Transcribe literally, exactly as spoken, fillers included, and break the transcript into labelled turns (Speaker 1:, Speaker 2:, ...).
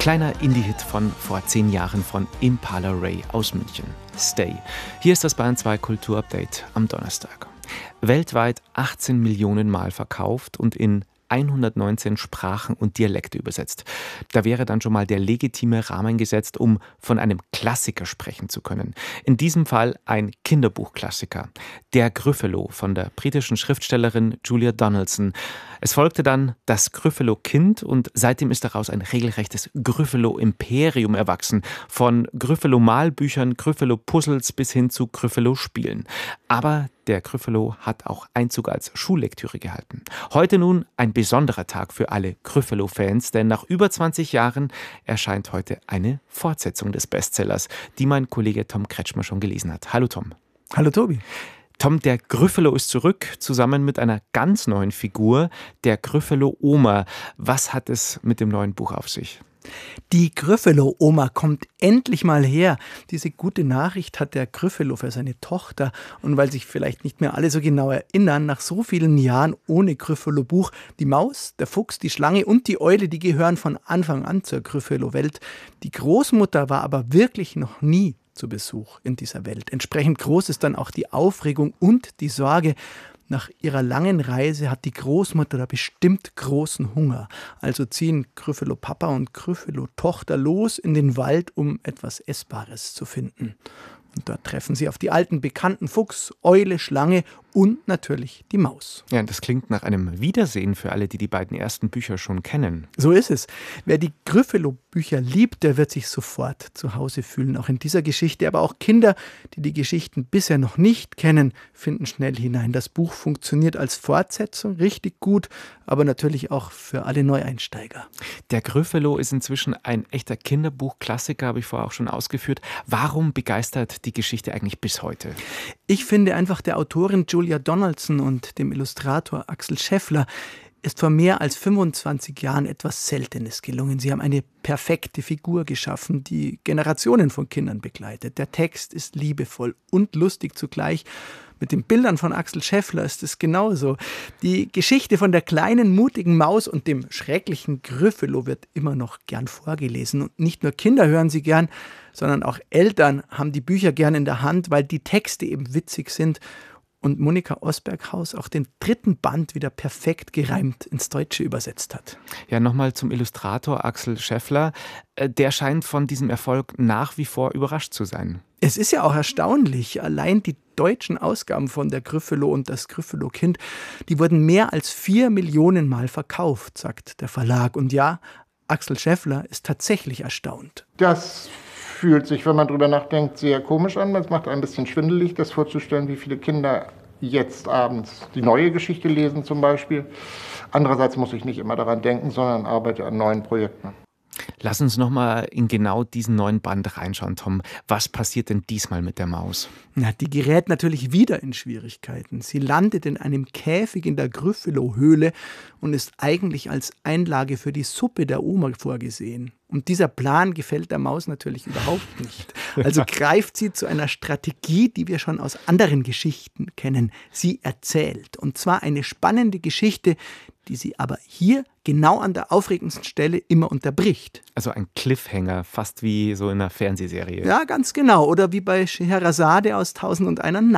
Speaker 1: Kleiner Indie-Hit von vor zehn Jahren von Impala Ray aus München. Stay. Hier ist das Bayern zwei Kulturupdate am Donnerstag. Weltweit achtzehn Millionen Mal verkauft und in hundertneunzehn Sprachen und Dialekte übersetzt. Da wäre dann schon mal der legitime Rahmen gesetzt, um von einem Klassiker sprechen zu können. In diesem Fall ein Kinderbuchklassiker. Der Gryffalo von der britischen Schriftstellerin Julia Donaldson. Es folgte dann das Gryffalo-Kind und seitdem ist daraus ein regelrechtes Gryffalo-Imperium erwachsen. Von Gryffalo-Malbüchern, Gryffalo-Puzzles bis hin zu Gryffalo-Spielen. Aber der Gryffalo hat auch Einzug als Schullektüre gehalten. Heute nun ein besonderer Tag für alle Gryffalo-Fans, denn nach über zwanzig Jahren erscheint heute eine Fortsetzung des Bestsellers, die mein Kollege Tom Kretschmer schon gelesen hat. Hallo Tom.
Speaker 2: Hallo Tobi.
Speaker 1: Tom, der Gryffalo ist zurück, zusammen mit einer ganz neuen Figur, der Gryffalo-Oma. Was hat es mit dem neuen Buch auf sich?
Speaker 2: Die Gryffalo-Oma kommt endlich mal her. Diese gute Nachricht hat der Gryffalo für seine Tochter. Und weil sich vielleicht nicht mehr alle so genau erinnern, nach so vielen Jahren ohne Gryffalo-Buch, die Maus, der Fuchs, die Schlange und die Eule, die gehören von Anfang an zur Gryffalo-Welt. Die Großmutter war aber wirklich noch nie zu Besuch in dieser Welt. Entsprechend groß ist dann auch die Aufregung und die Sorge. Nach ihrer langen Reise hat die Großmutter da bestimmt großen Hunger. Also ziehen Gryffalo Papa und Gryffalo Tochter los in den Wald, um etwas Essbares zu finden. Und dort treffen sie auf die alten Bekannten Fuchs, Eule, Schlange und natürlich die Maus.
Speaker 1: Ja, das klingt nach einem Wiedersehen für alle, die die beiden ersten Bücher schon kennen.
Speaker 2: So ist es. Wer die Gryffalo-Bücher liebt, der wird sich sofort zu Hause fühlen, auch in dieser Geschichte. Aber auch Kinder, die die Geschichten bisher noch nicht kennen, finden schnell hinein. Das Buch funktioniert als Fortsetzung richtig gut, aber natürlich auch für alle Neueinsteiger.
Speaker 1: Der Gryffalo ist inzwischen ein echter Kinderbuchklassiker, habe ich vorher auch schon ausgeführt. Warum begeistert die Geschichte eigentlich bis heute?
Speaker 2: Ich finde einfach, der Autorin Julia Donaldson und dem Illustrator Axel Scheffler ist vor mehr als fünfundzwanzig Jahren etwas Seltenes gelungen. Sie haben eine perfekte Figur geschaffen, die Generationen von Kindern begleitet. Der Text ist liebevoll und lustig zugleich. Mit den Bildern von Axel Scheffler ist es genauso. Die Geschichte von der kleinen, mutigen Maus und dem schrecklichen Gryffalo wird immer noch gern vorgelesen. Und nicht nur Kinder hören sie gern, sondern auch Eltern haben die Bücher gern in der Hand, weil die Texte eben witzig sind. Und Monika Osberghaus auch den dritten Band wieder perfekt gereimt ins Deutsche übersetzt hat.
Speaker 1: Ja, nochmal zum Illustrator Axel Scheffler. Der scheint von diesem Erfolg nach wie vor überrascht zu sein.
Speaker 2: Es ist ja auch erstaunlich, allein die deutschen Ausgaben von der Gryffalo und das Gryffalo-Kind, die wurden mehr als vier Millionen Mal verkauft, sagt der Verlag. Und ja, Axel Scheffler ist tatsächlich erstaunt.
Speaker 3: Das fühlt sich, wenn man drüber nachdenkt, sehr komisch an. Es macht ein bisschen schwindelig, das vorzustellen, wie viele Kinder jetzt abends die neue Geschichte lesen zum Beispiel. Andererseits muss ich nicht immer daran denken, sondern arbeite an neuen Projekten.
Speaker 1: Lass uns nochmal in genau diesen neuen Band reinschauen, Tom. Was passiert denn diesmal mit der Maus?
Speaker 2: Na, die gerät natürlich wieder in Schwierigkeiten. Sie landet in einem Käfig in der Gryffalo-Höhle und ist eigentlich als Einlage für die Suppe der Oma vorgesehen. Und dieser Plan gefällt der Maus natürlich überhaupt nicht. Also greift sie zu einer Strategie, die wir schon aus anderen Geschichten kennen. Sie erzählt. Und zwar eine spannende Geschichte, die sie aber hier genau an der aufregendsten Stelle immer unterbricht.
Speaker 1: Also ein Cliffhanger, fast wie so in einer Fernsehserie.
Speaker 2: Ja, ganz genau. Oder wie bei Scheherazade aus Tausend und einer Nacht.